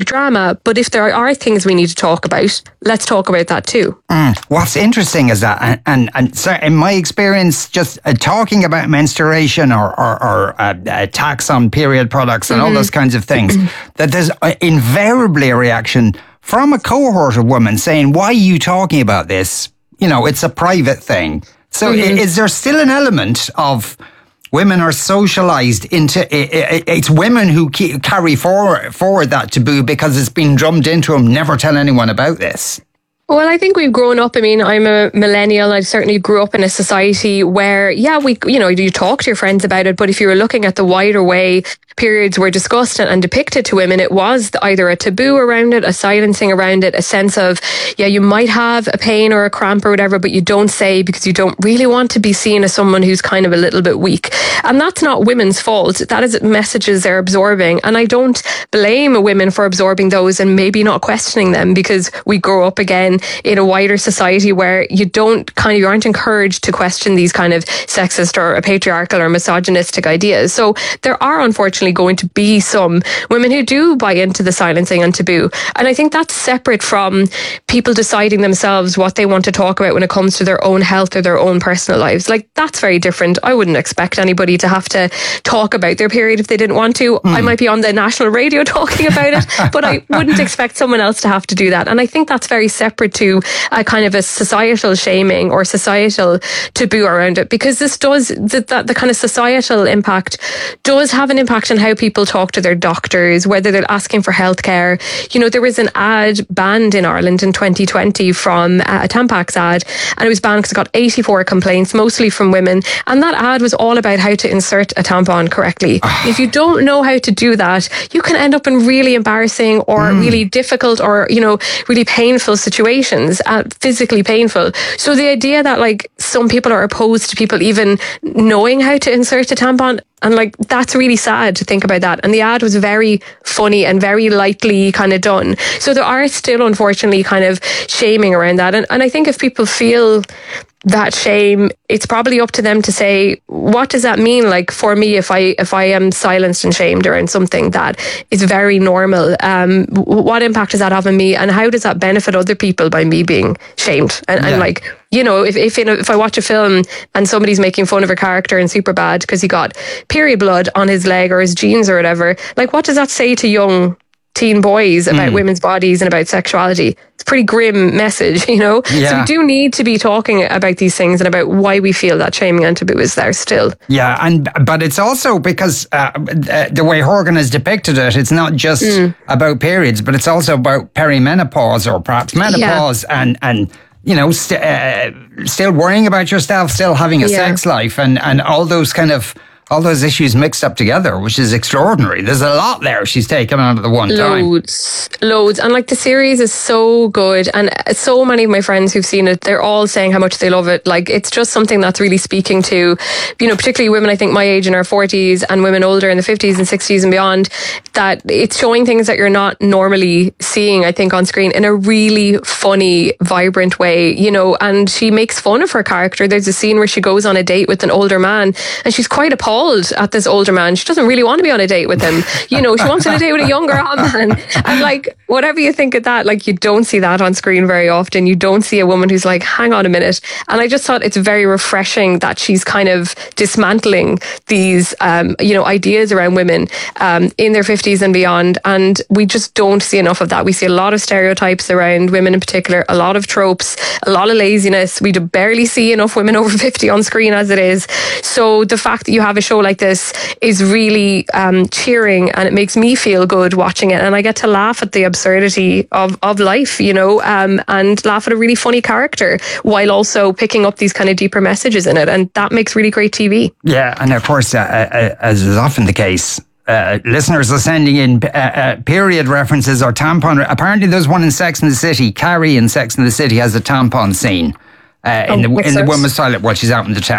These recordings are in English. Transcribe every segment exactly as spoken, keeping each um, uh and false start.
drama. But if there are things we need to talk about, let's talk about that too. Mm. What's interesting is that, and, and, and so in my experience, just uh, talking about menstruation or, or, or uh, attacks on period products and mm-hmm. all those kinds of things, that there's uh, invariably a reaction from a cohort of women saying, why are you talking about this? You know, it's a private thing. So mm-hmm. is there still an element of women are socialized into, it's women who carry forward, forward that taboo because it's been drummed into them, never tell anyone about this? Well, I think we've grown up. I mean, I'm a millennial. I certainly grew up in a society where, yeah, we, you know, you talk to your friends about it. But if you were looking at the wider way periods were discussed and, and depicted to women, it was either a taboo around it, a silencing around it, a sense of, yeah, you might have a pain or a cramp or whatever, but you don't say because you don't really want to be seen as someone who's kind of a little bit weak. And that's not women's fault. That is messages they're absorbing. And I don't blame women for absorbing those and maybe not questioning them, because we grow up again in a wider society where you don't kind of, you aren't encouraged to question these kind of sexist or patriarchal or misogynistic ideas. So there are unfortunately going to be some women who do buy into the silencing and taboo. And I think that's separate from people deciding themselves what they want to talk about when it comes to their own health or their own personal lives. Like, that's very different. I wouldn't expect anybody to have to talk about their period if they didn't want to. Mm. I might be on the national radio talking about it, but I wouldn't expect someone else to have to do that. And I think that's very separate to a kind of a societal shaming or societal taboo around it, because this does, the, the, the kind of societal impact does have an impact on how people talk to their doctors, whether they're asking for healthcare. You know, there was an ad banned in Ireland in twenty twenty from a Tampax ad, and it was banned because it got eighty-four complaints, mostly from women. And that ad was all about how to insert a tampon correctly. If you don't know how to do that, you can end up in really embarrassing or mm. really difficult or, you know, really painful situations. Uh, physically painful. So the idea that like some people are opposed to people even knowing how to insert a tampon, and like that's really sad to think about that. And the ad was very funny and very lightly kind of done. So there are still unfortunately kind of shaming around that. And, and I think if people feel that shame, it's probably up to them to say, what does that mean? Like for me, if I if I am silenced and shamed around something that is very normal, um, what impact does that have on me, and how does that benefit other people by me being shamed? And, yeah. and like, you know, if if, in a, if I watch a film and somebody's making fun of a character in Superbad because he got period blood on his leg or his jeans or whatever, like what does that say to young teen boys about mm. women's bodies and about sexuality? It's a pretty grim message, you know? Yeah. So we do need to be talking about these things and about why we feel that shaming and taboo is there still. Yeah, and but it's also because uh, the way Horgan has depicted it, it's not just mm. about periods, but it's also about perimenopause or perhaps menopause yeah. and, and you know, st- uh, still worrying about yourself, still having a yeah. sex life and, and all those kind of all those issues mixed up together, which is extraordinary. There's a lot there she's taken out of the one time. Loads, loads. And like the series is so good. And so many of my friends who've seen it, they're all saying how much they love it. Like it's just something that's really speaking to, you know, particularly women, I think my age in our forties and women older in the fifties and sixties and beyond, that it's showing things that you're not normally seeing, I think, on screen in a really funny, vibrant way, you know, and she makes fun of her character. There's a scene where she goes on a date with an older man and she's quite appalled at this older man. She doesn't really want to be on a date with him. You know, she wants on a date with a younger man. And like, whatever you think of that, like you don't see that on screen very often. You don't see a woman who's like, hang on a minute. And I just thought it's very refreshing that she's kind of dismantling these, um, you know, ideas around women um, in their fifties and beyond. And we just don't see enough of that. We see a lot of stereotypes around women in particular, a lot of tropes, a lot of laziness. We barely see enough women over fifty on screen as it is. So the fact that you have a show like this is really um, cheering, and it makes me feel good watching it, and I get to laugh at the absurdity of, of life, you know, um, and laugh at a really funny character while also picking up these kind of deeper messages in it, and that makes really great T V. Yeah, and of course, uh, uh, as is often the case, Uh, listeners are sending in uh, uh, period references or tampon. Apparently there's one in Sex and the City. Carrie in Sex and the City has a tampon scene uh, in, oh, the, in the women's toilet while she's out in the town.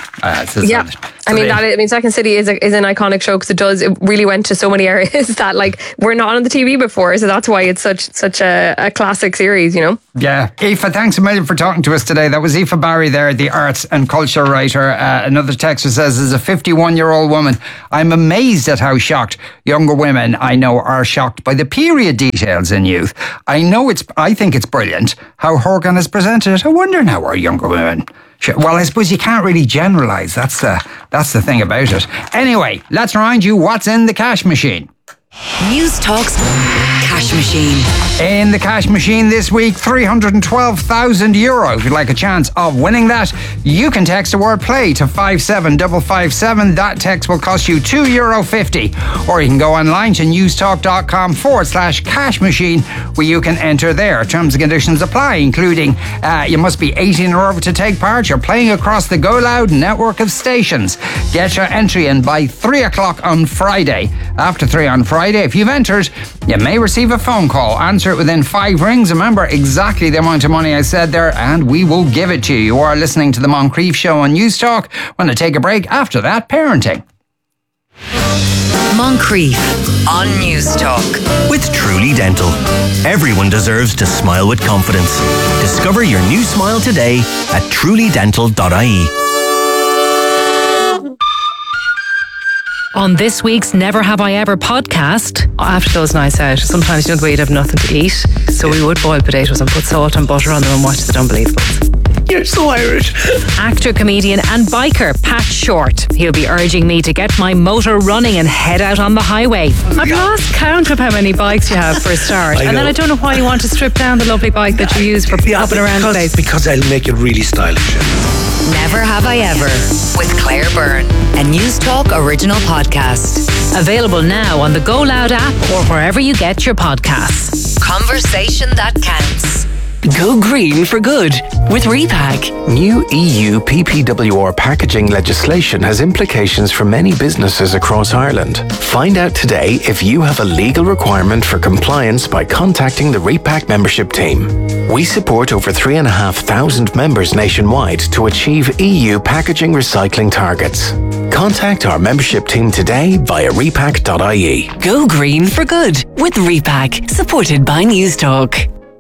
Uh, so yeah, so I mean they, that. I mean, Second City is a, is an iconic show because it does. It really went to so many areas that like we're not on the T V before, so that's why it's such such a, a classic series. You know. Yeah, Aoife, thanks a million for talking to us today. That was Aoife Barry there, the arts and culture writer. Uh, another texter says, as a fifty-one-year-old woman, I'm amazed at how shocked younger women I know are shocked by the period details in youth. I know it's. I think it's brilliant how Horgan has presented it. I wonder now are younger women. Well, I suppose you can't really generalise. That's the that's the thing about it. Anyway, let's remind you what's in the cash machine. News Talk's cash machine. In the cash machine this week, three hundred twelve thousand euro. If you'd like a chance of winning that, you can text the word play to five seven five five seven. That text will cost you two euro fifty. Or you can go online to newstalk.com forward slash cash machine where you can enter there. Terms and conditions apply, including uh, you must be eighteen or over to take part. You're playing across the Go Loud network of stations. Get your entry in by three o'clock on Friday. After three on Friday, if you've entered, you may receive a phone call. Answer it within five rings. Remember exactly the amount of money I said there, and we will give it to you. You are listening to the Moncrief Show on News Talk. We're going to take a break. After that, parenting. Moncrief on News Talk. With Truly Dental. Everyone deserves to smile with confidence. Discover your new smile today at truly dental dot I E. On this week's Never Have I Ever podcast, after those nights out, sometimes you don't wait, you'd have nothing to eat. So we would boil potatoes and put salt and butter on them and watch The Unbelievables. You're so Irish. Actor, comedian and biker Pat Short. He'll be urging me to get my motor running and head out on the highway. I've lost count of how many bikes you have for a start. I and know. then I don't know why you want to strip down the lovely bike that you use for Yeah, popping around the because, place. because I'll make it really stylish. Never Have I Ever with Claire Byrne, a News Talk original podcast. Available now on the Go Loud app or wherever you get your podcasts. Conversation that counts. Go green for good with Repack. New E U P P W R packaging legislation has implications for many businesses across Ireland. Find out today if you have a legal requirement for compliance by contacting the Repack membership team. We support over three and a half thousand members nationwide to achieve E U packaging recycling targets. Contact our membership team today via repack dot I E. Go green for good with Repack. Supported by News Talk.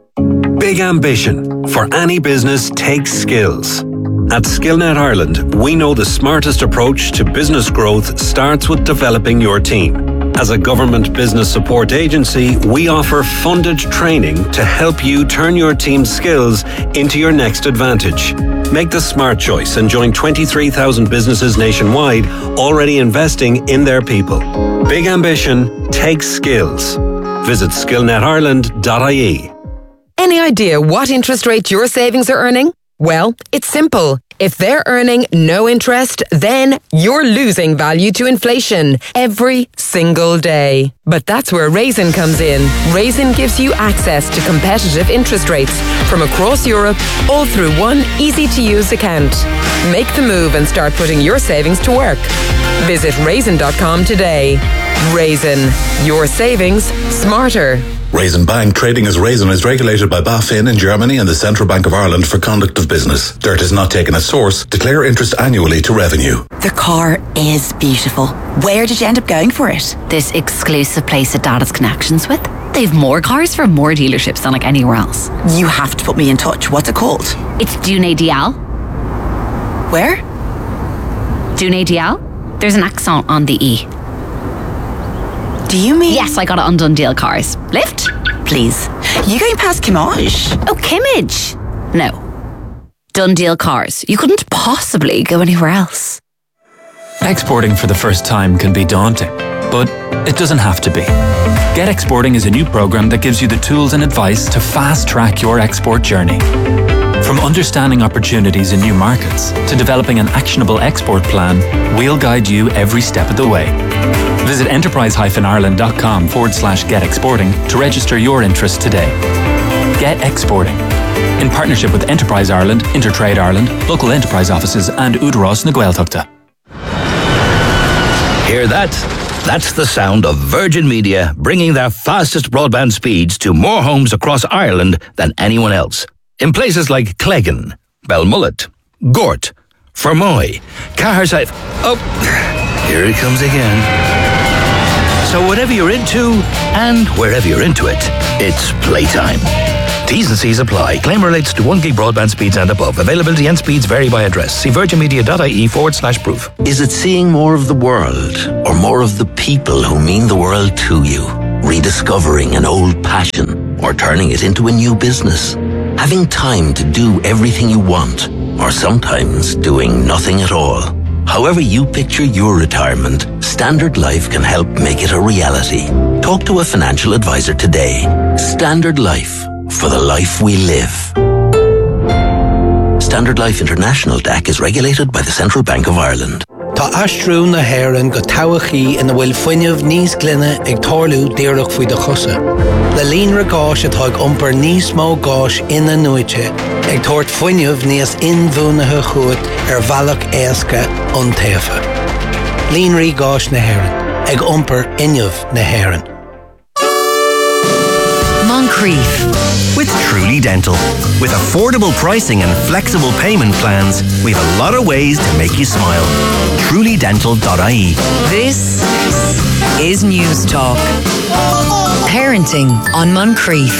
Big ambition for any business takes skills. At SkillNet Ireland, we know the smartest approach to business growth starts with developing your team. As a government business support agency, we offer funded training to help you turn your team's skills into your next advantage. Make the smart choice and join twenty-three thousand businesses nationwide already investing in their people. Big ambition takes skills. Visit skill net ireland dot I E. Any idea what interest rate your savings are earning? Well, it's simple. If they're earning no interest, then you're losing value to inflation every single day. But that's where Raisin comes in. Raisin gives you access to competitive interest rates from across Europe, all through one easy-to-use account. Make the move and start putting your savings to work. Visit raisin dot com today. Raisin, your savings smarter. Raisin Bank, trading as Raisin, is regulated by BaFin in Germany and the Central Bank of Ireland for conduct of business. Dirt is not taken as source. Declare interest annually to revenue. The car is beautiful. Where did you end up going for it? This exclusive place that Dad has connections with. They've more cars from more dealerships than like anywhere else. You have to put me in touch. What's it called? It's Dune Dial. Where? Dune Dial. There's an accent on the E. Do you mean? Yes, I got it on Dundee Cars. Lift? Please. You going past Kimmage? Oh, Kimmage? No. Dundee Cars. You couldn't possibly go anywhere else. Exporting for the first time can be daunting, but it doesn't have to be. Get Exporting is a new program that gives you the tools and advice to fast-track your export journey. From understanding opportunities in new markets to developing an actionable export plan, we'll guide you every step of the way. Visit enterprise-ireland.com forward slash get exporting to register your interest today. Get Exporting. In partnership with Enterprise Ireland, Intertrade Ireland, local enterprise offices and Údarás na Gaeltachta. Hear that? That's the sound of Virgin Media bringing their fastest broadband speeds to more homes across Ireland than anyone else. In places like Cleggan, Belmullet, Gort, Fermoy, cars I've... Oh, here it comes again. So whatever you're into, and wherever you're into it, it's playtime. T's and C's apply. Claim relates to one gig broadband speeds and above. Availability and speeds vary by address. See virginmedia.ie forward slash proof. Is it seeing more of the world or more of the people who mean the world to you? Rediscovering an old passion or turning it into a new business? Having time to do everything you want or sometimes doing nothing at all? However you picture your retirement, Standard Life can help make it a reality. Talk to a financial advisor today. Standard Life. For the life we live. Standard Life International D A C is regulated by the Central Bank of Ireland. Tá astrú na héireann go toghchaí ina bhfuil fuinneamh níos glynne ag tarlú díreach faoi de chusa. Le líonra gáis atá ag iompar níos mó gáis ina nuaite ag tart fuinneamh níos inmhúnathe chuat ar bhealach éasca an taobha. Líonraí gáis na héireann ag iompar inneamh na héireann. Moncrief. With Truly Dental. With affordable pricing and flexible payment plans, we have a lot of ways to make you smile. truly dental dot I E. This is News Talk. Parenting on Moncrief.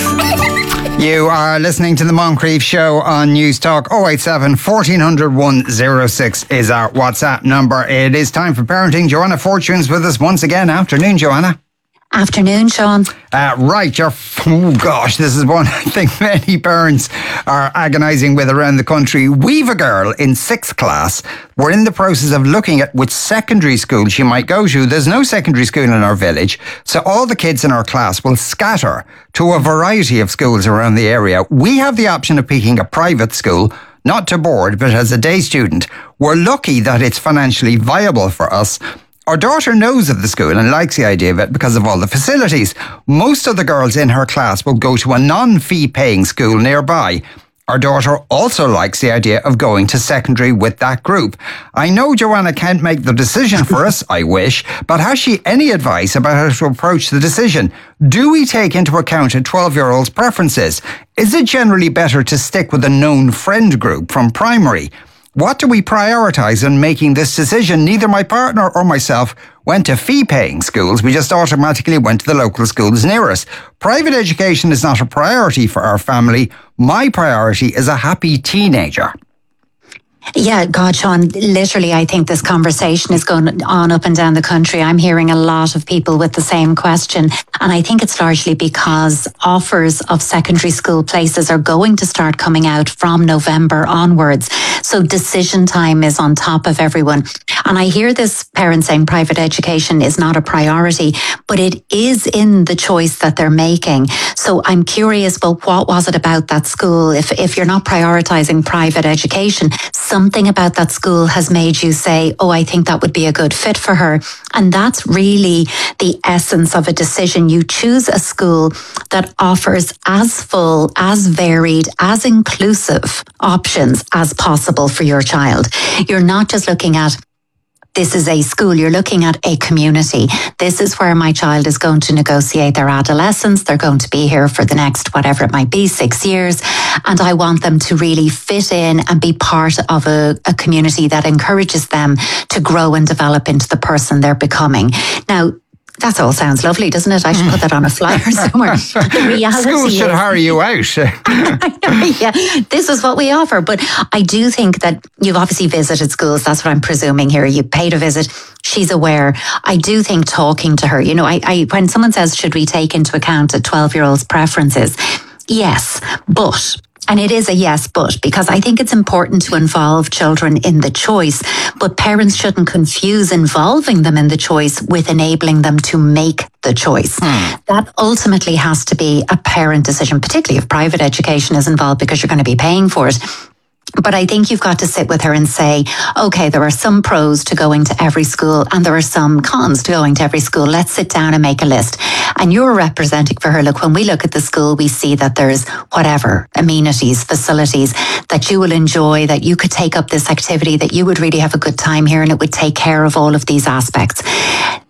You are listening to the Moncrief Show on News Talk. oh eight seven, fourteen hundred, one oh six is our WhatsApp number. It is time for parenting. Joanna Fortune's with us once again. Afternoon, Joanna. Afternoon, Sean. Uh, right, you're, oh gosh, this is one I think many parents are agonising with around the country. We've a girl in sixth class. We're in the process of looking at which secondary school she might go to. There's no secondary school in our village, so all the kids in our class will scatter to a variety of schools around the area. We have the option of picking a private school, not to board, but as a day student. We're lucky that it's financially viable for us. Our daughter knows of the school and likes the idea of it because of all the facilities. Most of the girls in her class will go to a non-fee paying school nearby. Our daughter also likes the idea of going to secondary with that group. I know Joanna can't make the decision for us, I wish, but has she any advice about how to approach the decision? Do we take into account a twelve-year-old's preferences? Is it generally better to stick with a known friend group from primary? What do we prioritise in making this decision? Neither my partner or myself went to fee-paying schools. We just automatically went to the local schools near us. Private education is not a priority for our family. My priority is a happy teenager. Yeah, God, Sean, literally, I think this conversation is going on up and down the country. I'm hearing a lot of people with the same question. And I think it's largely because offers of secondary school places are going to start coming out from November onwards. So decision time is on top of everyone. And I hear this parent saying private education is not a priority, but it is in the choice that they're making. So I'm curious, well, what was it about that school? If, if you're not prioritising private education, something about that school has made you say, oh, I think that would be a good fit for her. And that's really the essence of a decision. You choose a school that offers as full, as varied, as inclusive options as possible for your child. You're not just looking at this is a school, you're looking at a community. This is where my child is going to negotiate their adolescence. They're going to be here for the next, whatever it might be, six years. And I want them to really fit in and be part of a, a community that encourages them to grow and develop into the person they're becoming. Now, that all sounds lovely, doesn't it? I should put that on a flyer somewhere. The reality School should is, hire you out. yeah, this is what we offer. But I do think that you've obviously visited schools. That's what I'm presuming here. You paid a visit. She's aware. I do think talking to her, you know, I, I when someone says, should we take into account a twelve-year-old's preferences? Yes, but... And it is a yes, but, because I think it's important to involve children in the choice, but parents shouldn't confuse involving them in the choice with enabling them to make the choice. Hmm. That ultimately has to be a parent decision, particularly if private education is involved because you're going to be paying for it. But I think you've got to sit with her and say, okay, there are some pros to going to every school and there are some cons to going to every school. Let's sit down and make a list. And you're representing for her, look, when we look at the school, we see that there's whatever, amenities, facilities that you will enjoy, that you could take up this activity, that you would really have a good time here and it would take care of all of these aspects.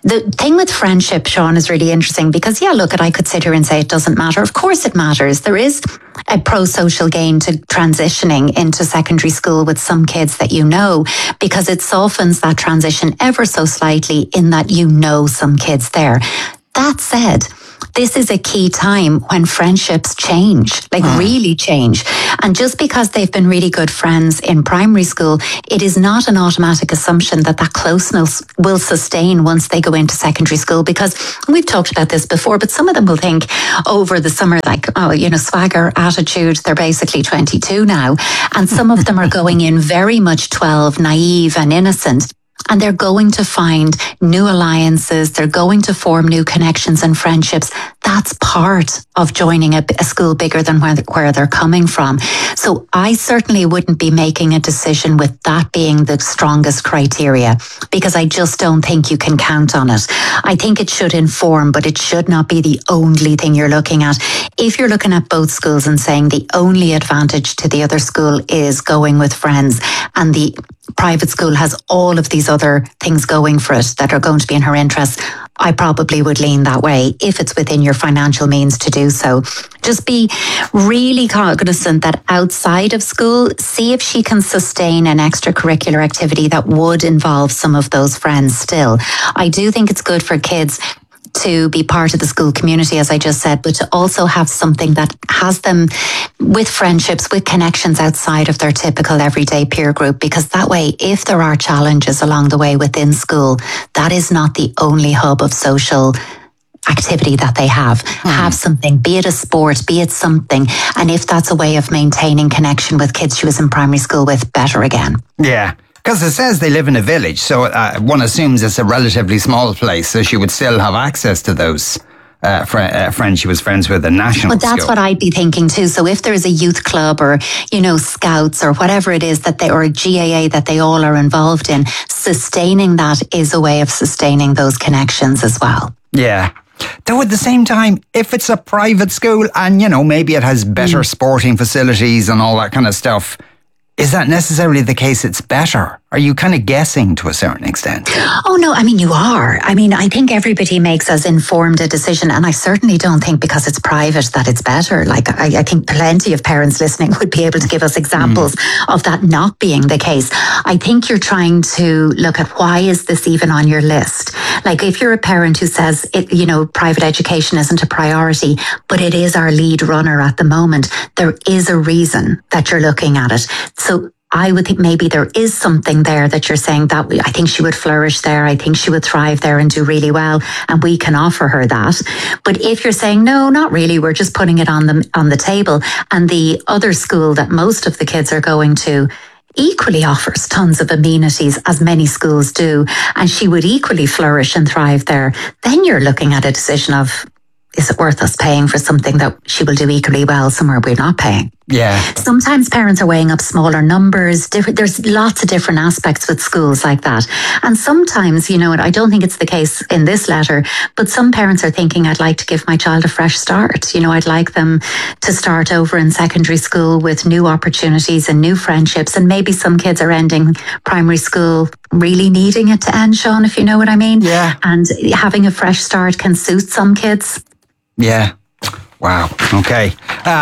The thing with friendship, Sean, is really interesting because, yeah, look, I could sit here and say it doesn't matter. Of course it matters. There is a pro-social gain to transitioning into secondary school with some kids that you know, because it softens that transition ever so slightly in that you know some kids there. That said, this is a key time when friendships change, like mm. really change. And just because they've been really good friends in primary school, it is not an automatic assumption that that closeness will sustain once they go into secondary school. Because we've talked about this before, but some of them will think over the summer, like, oh, you know, swagger, attitude, they're basically twenty-two now. And some of them are going in very much twelve, naive and innocent. And they're going to find new alliances. They're going to form new connections and friendships. That's part of joining a, a school bigger than where, where they're coming from. So I certainly wouldn't be making a decision with that being the strongest criteria, because I just don't think you can count on it. I think it should inform, but it should not be the only thing you're looking at. If you're looking at both schools and saying the only advantage to the other school is going with friends, and the private school has all of these other things going for it that are going to be in her interest, I probably would lean that way if it's within your financial means to do so. Just be really cognizant that outside of school, see if she can sustain an extracurricular activity that would involve some of those friends still. I do think it's good for kids to be part of the school community, as I just said, but to also have something that has them with friendships, with connections outside of their typical everyday peer group, because that way, if there are challenges along the way within school, that is not the only hub of social activity that they have. Hmm. Have something, be it a sport, be it something. And if that's a way of maintaining connection with kids she was in primary school with, better again. Yeah. Because it says they live in a village, so uh, one assumes it's a relatively small place, so she would still have access to those uh, fr- uh, friends she was friends with in national But that's school. what I'd be thinking too. So if there is a youth club or, you know, scouts or whatever it is that they, or a G A A that they all are involved in, sustaining that is a way of sustaining those connections as well. Yeah. Though at the same time, if it's a private school and, you know, maybe it has better mm. sporting facilities and all that kind of stuff, is that necessarily the case it's better? Are you kind of guessing to a certain extent? Oh, no, I mean, you are. I mean, I think everybody makes as informed a decision, and I certainly don't think because it's private that it's better. Like, I, I think plenty of parents listening would be able to give us examples mm. of that not being the case. I think you're trying to look at why is this even on your list? Like, if you're a parent who says, it, you know, private education isn't a priority, but it is our lead runner at the moment, there is a reason that you're looking at it. So I would think maybe there is something there that you're saying that we, I think she would flourish there. I think she would thrive there and do really well. And we can offer her that. But if you're saying, no, not really, we're just putting it on the, on the table. And the other school that most of the kids are going to equally offers tons of amenities, as many schools do, and she would equally flourish and thrive there, then you're looking at a decision of, is it worth us paying for something that she will do equally well somewhere we're not paying? Yeah. Sometimes parents are weighing up smaller numbers. Different, there's lots of different aspects with schools like that. And sometimes, you know, and I don't think it's the case in this letter, but some parents are thinking, I'd like to give my child a fresh start. You know, I'd like them to start over in secondary school with new opportunities and new friendships. And maybe some kids are ending primary school really needing it to end, Sean, if you know what I mean. Yeah. And having a fresh start can suit some kids. Yeah. Wow. Okay.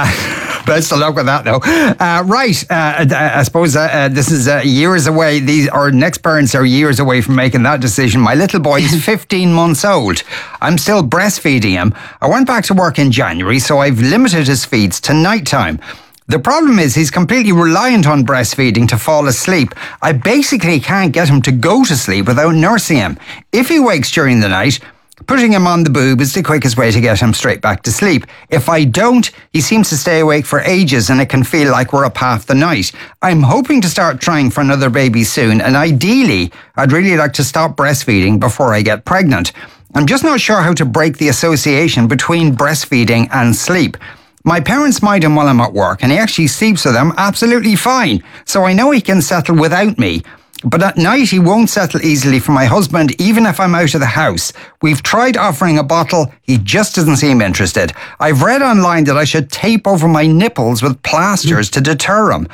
Uh, best of luck with that, though. Uh, right. Uh, I suppose uh, uh, this is uh, years away. These our next parents are years away from making that decision. My little boy is fifteen months old. I'm still breastfeeding him. I went back to work in January, so I've limited his feeds to nighttime. The problem is he's completely reliant on breastfeeding to fall asleep. I basically can't get him to go to sleep without nursing him. If he wakes during the night, putting him on the boob is the quickest way to get him straight back to sleep. If I don't, he seems to stay awake for ages and it can feel like we're up half the night. I'm hoping to start trying for another baby soon, and ideally, I'd really like to stop breastfeeding before I get pregnant. I'm just not sure how to break the association between breastfeeding and sleep. My parents mind him while I'm at work, and he actually sleeps with them absolutely fine, so I know he can settle without me. But at night he won't settle easily for my husband, even if I'm out of the house. We've tried offering a bottle, he just doesn't seem interested. I've read online that I should tape over my nipples with plasters to deter him.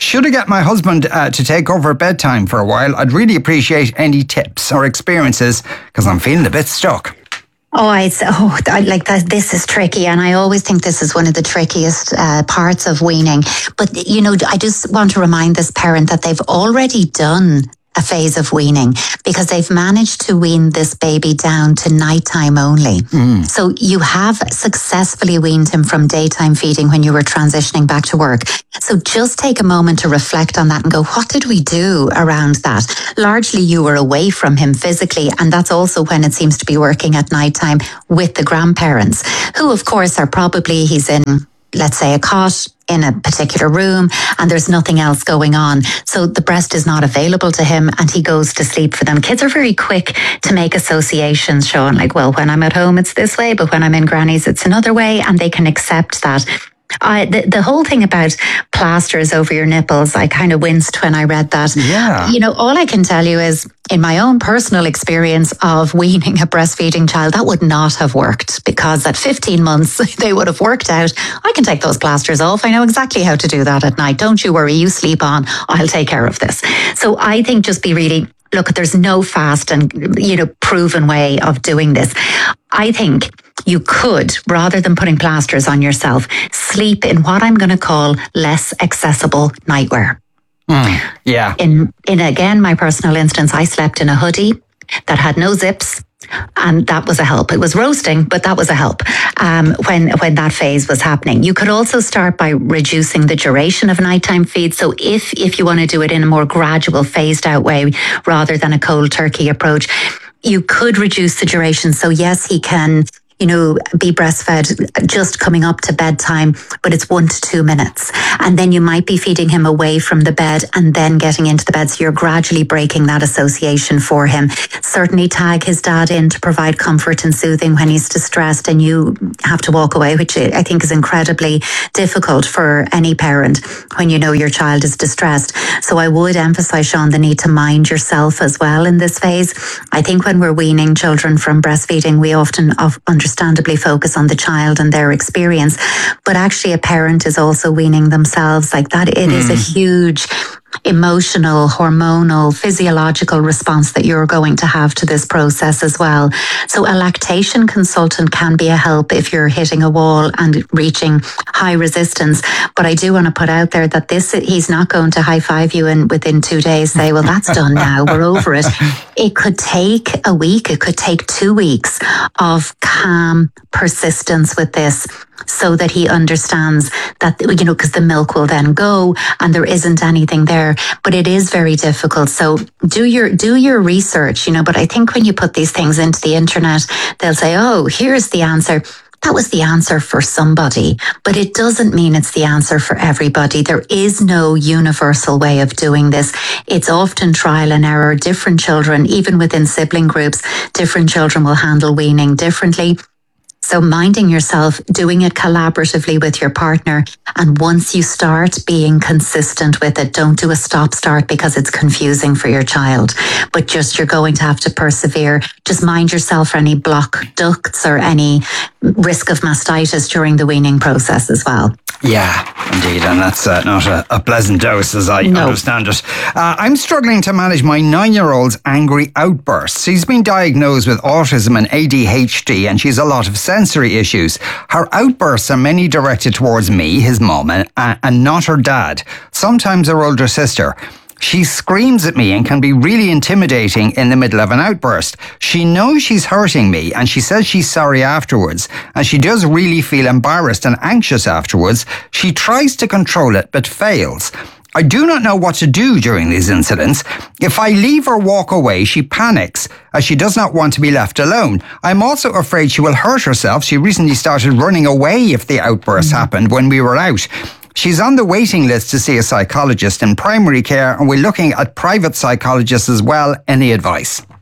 Should I get my husband uh, to take over at bedtime for a while? I'd really appreciate any tips or experiences because I'm feeling a bit stuck. Oh, I oh, I, like that. This is tricky, and I always think this is one of the trickiest uh, parts of weaning. But you know, I just want to remind this parent that they've already done a phase of weaning because they've managed to wean this baby down to nighttime only. Mm. So you have successfully weaned him from daytime feeding when you were transitioning back to work. So just take a moment to reflect on that and go, what did we do around that? Largely you were away from him physically, and that's also when it seems to be working at nighttime with the grandparents, who of course are probably, he's in, let's say, a cot in a particular room and there's nothing else going on. So the breast is not available to him and he goes to sleep for them. Kids are very quick to make associations, Sean, like, well, when I'm at home, it's this way, but when I'm in granny's, it's another way, and they can accept that. I, the, the whole thing about plasters over your nipples, I kind of winced when I read that. Yeah. You know, all I can tell you is in my own personal experience of weaning a breastfeeding child, that would not have worked because at fifteen months, they would have worked out, I can take those plasters off. I know exactly how to do that at night. Don't you worry, you sleep on. I'll take care of this. So I think just be really, look, there's no fast and, you know, proven way of doing this. I think you could, rather than putting plasters on yourself, sleep in what I'm going to call less accessible nightwear. Mm, yeah. In, in again, my personal instance, I slept in a hoodie that had no zips. And that was a help. It was roasting, but that was a help um, when when that phase was happening. You could also start by reducing the duration of nighttime feed. So if if you want to do it in a more gradual, phased out way, rather than a cold turkey approach, you could reduce the duration. So yes, he can, you know, be breastfed just coming up to bedtime, but it's one to two minutes. And then you might be feeding him away from the bed and then getting into the bed. So you're gradually breaking that association for him. Certainly tag his dad in to provide comfort and soothing when he's distressed and you have to walk away, which I think is incredibly difficult for any parent when you know your child is distressed. So I would emphasize, Sean, the need to mind yourself as well in this phase. I think when we're weaning children from breastfeeding, we often understandably focus on the child and their experience, but actually a parent is also weaning themselves like that. It mm. is a huge emotional, hormonal, physiological response that you're going to have to this process as well. So a lactation consultant can be a help if you're hitting a wall and reaching high resistance. But I do want to put out there that this, he's not going to high five you and within two days say, well, that's done now, we're over it. It could take a week, it could take two weeks of calm persistence with this, so that he understands that, you know, because the milk will then go and there isn't anything there, but it is very difficult. So do your, do your research, you know, but I think when you put these things into the internet, they'll say, oh, here's the answer. That was the answer for somebody, but it doesn't mean it's the answer for everybody. There is no universal way of doing this. It's often trial and error. Different children, even within sibling groups, different children will handle weaning differently. So minding yourself, doing it collaboratively with your partner. And once you start being consistent with it, don't do a stop start because it's confusing for your child. But just you're going to have to persevere. Just mind yourself for any block ducts or any risk of mastitis during the weaning process as well. Yeah, indeed. And that's uh, not a, a pleasant dose as I no. understand it. Uh, I'm struggling to manage my nine-year-old's angry outbursts. She's been diagnosed with autism and A D H D and she's a lot of sensory issues. Her outbursts are mainly directed towards me, his mum, and, and not her dad. Sometimes her older sister. She screams at me and can be really intimidating in the middle of an outburst. She knows she's hurting me and she says she's sorry afterwards. And she does really feel embarrassed and anxious afterwards. She tries to control it but fails. I do not know what to do during these incidents. If I leave or walk away, she panics as she does not want to be left alone. I'm also afraid she will hurt herself. She recently started running away if the outburst mm-hmm. happened when we were out. She's on the waiting list to see a psychologist in primary care, and we're looking at private psychologists as well. Any advice?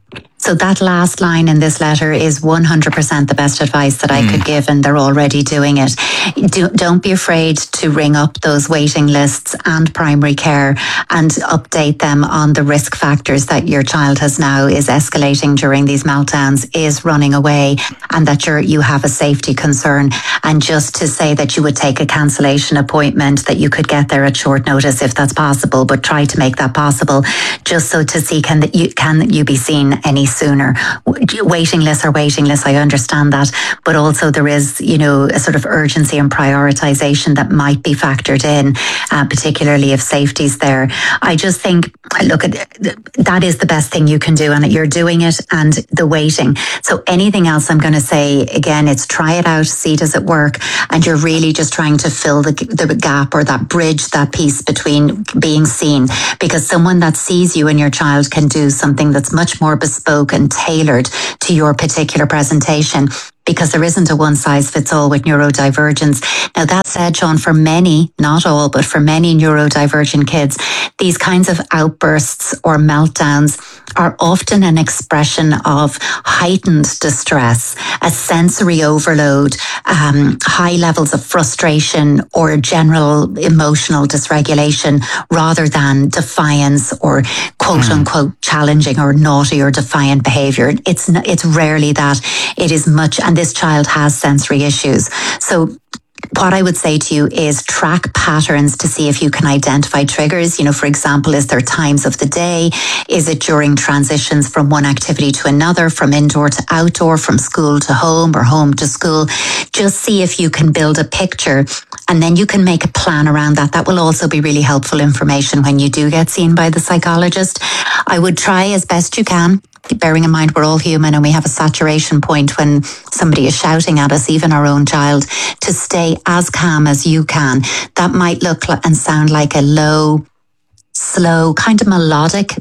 So that last line in this letter is one hundred percent the best advice that I mm. could give, and they're already doing it. Do, don't be afraid to ring up those waiting lists and primary care and update them on the risk factors that your child has now is escalating during these meltdowns, is running away, and that you're, you have a safety concern. And just to say that you would take a cancellation appointment, that you could get there at short notice if that's possible, but try to make that possible, just so to see can that you can you be seen any sooner. Waiting lists are waiting lists, I understand that, but also there is, you know, a sort of urgency and prioritization that might be factored in, uh, particularly if safety's there. I just think, look, at that is the best thing you can do, and you're doing it, and the waiting. So anything else I'm going to say, again, it's try it out, see does it work, and you're really just trying to fill the, the gap or that bridge, that piece between being seen, because someone that sees you and your child can do something that's much more bespoke and tailored to your particular presentation, because there isn't a one size fits all with neurodivergence. Now that said, Sean, for many, not all, but for many neurodivergent kids, these kinds of outbursts or meltdowns are often an expression of heightened distress, a sensory overload, um, high levels of frustration or general emotional dysregulation, rather than defiance or quote unquote challenging or naughty or defiant behavior. It's, it's rarely that. It is much, and this child has sensory issues. So what I would say to you is track patterns to see if you can identify triggers. You know, for example, is there times of the day? Is it during transitions from one activity to another, from indoor to outdoor, from school to home or home to school? Just see if you can build a picture, and then you can make a plan around that. That will also be really helpful information when you do get seen by the psychologist. I would try as best you can, bearing in mind we're all human and we have a saturation point when somebody is shouting at us, even our own child, to stay as calm as you can. That might look and sound like a low, slow, kind of melodic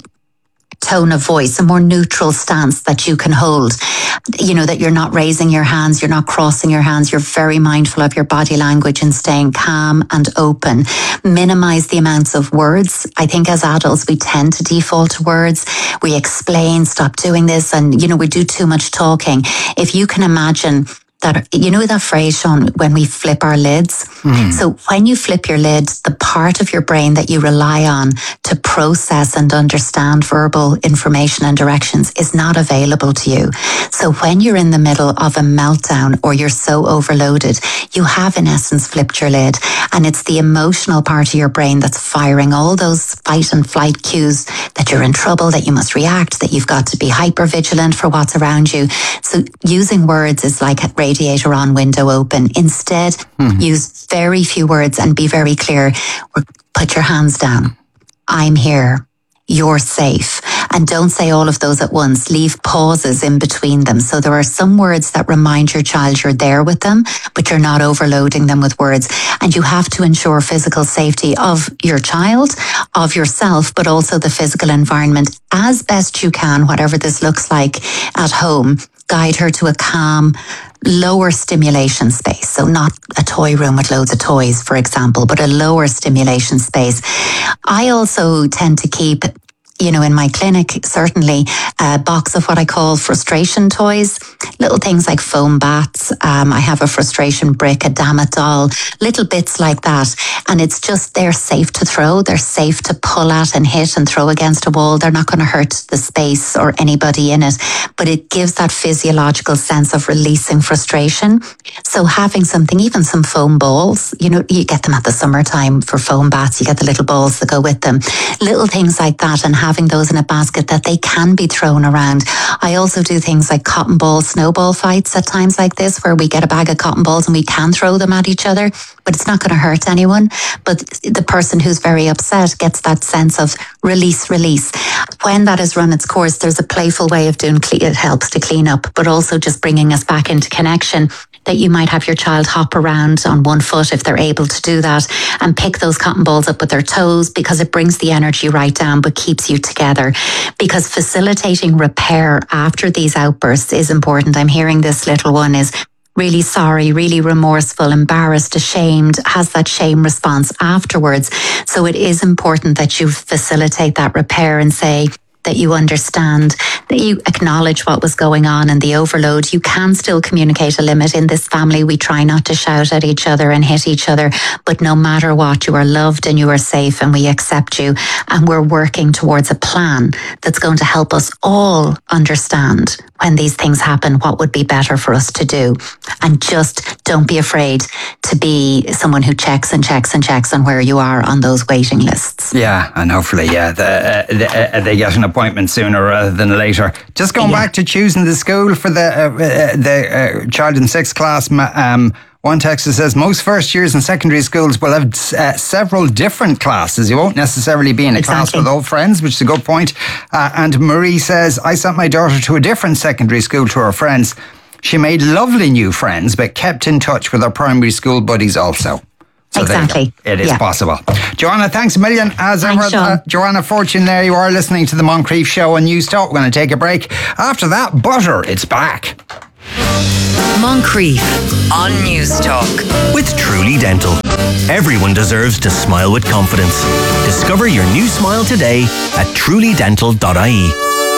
tone of voice, a more neutral stance that you can hold. You know, that you're not raising your hands, you're not crossing your hands, you're very mindful of your body language and staying calm and open. Minimize the amounts of words. I think as adults, we tend to default to words. We explain, stop doing this, and, you know, we do too much talking. If you can imagine that, you know that phrase, Sean, when we flip our lids? Mm. So when you flip your lid, the part of your brain that you rely on to process and understand verbal information and directions is not available to you. So when you're in the middle of a meltdown or you're so overloaded, you have in essence flipped your lid, and it's the emotional part of your brain that's firing all those fight and flight cues that you're in trouble, that you must react, that you've got to be hyper vigilant for what's around you. So using words is like radiator on, window open. Instead, mm-hmm. use very few words and be very clear. Put your hands down. I'm here. You're safe. And don't say all of those at once. Leave pauses in between them. So there are some words that remind your child you're there with them, but you're not overloading them with words. And you have to ensure physical safety of your child, of yourself, but also the physical environment as best you can, whatever this looks like at home. Guide her to a calm, lower stimulation space. So not a toy room with loads of toys, for example, but a lower stimulation space. I also tend to keep, you know, in my clinic, certainly a box of what I call frustration toys, little things like foam bats. Um, I have a frustration brick, a damn it doll, little bits like that. And it's just, they're safe to throw. They're safe to pull at and hit and throw against a wall. They're not going to hurt the space or anybody in it, but it gives that physiological sense of releasing frustration. So having something, even some foam balls, you know, you get them at the summertime for foam bats. You get the little balls that go with them, little things like that, and having those in a basket that they can be thrown around. I also do things like cotton ball snowball fights at times like this, where we get a bag of cotton balls and we can throw them at each other, but it's not going to hurt anyone. But the person who's very upset gets that sense of release, release. When that has run its course, there's a playful way of doing, it helps to clean up, but also just bringing us back into connection, that you might have your child hop around on one foot if they're able to do that, and pick those cotton balls up with their toes, because it brings the energy right down but keeps you together. Because facilitating repair after these outbursts is important. I'm hearing this little one is really sorry, really remorseful, embarrassed, ashamed, has that shame response afterwards. So it is important that you facilitate that repair and say, that you understand, that you acknowledge what was going on and the overload. You can still communicate a limit. In this family, we try not to shout at each other and hit each other, but no matter what, you are loved and you are safe and we accept you. And we're working towards a plan that's going to help us all understand when these things happen, what would be better for us to do. And just don't be afraid to be someone who checks and checks and checks on where you are on those waiting lists. Yeah, and hopefully, yeah, the, uh, the, uh, they get an appointment sooner rather than later. Just going yeah. back to choosing the school for the uh, uh, the uh, child in sixth class. Um, one texter says most first years in secondary schools will have uh, several different classes. You won't necessarily be in a exactly. class with old friends, which is a good point. Uh, and Marie says, I sent my daughter to a different secondary school to her friends. She made lovely new friends, but kept in touch with her primary school buddies also. So exactly. It is yeah. possible. Joanna, thanks a million. As thanks, ever, uh, Joanna Fortune there. You are listening to the Moncrief Show on News Talk. We're going to take a break. After that, Butter, it's back. Moncrief on News Talk. With Truly Dental. Everyone deserves to smile with confidence. Discover your new smile today at truly dental dot I E.